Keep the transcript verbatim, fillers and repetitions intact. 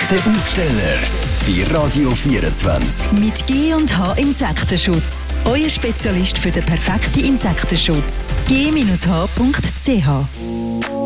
Der Aufsteller bei Radio vierundzwanzig. Mit G und H Insektenschutz. Euer Spezialist für den perfekten Insektenschutz. G H Punkt C H